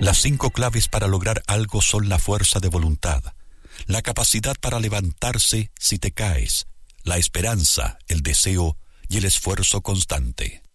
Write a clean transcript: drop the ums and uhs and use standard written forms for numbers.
Las 5 claves para lograr algo son la fuerza de voluntad, la capacidad para levantarse si te caes, la esperanza, el deseo y el esfuerzo constante.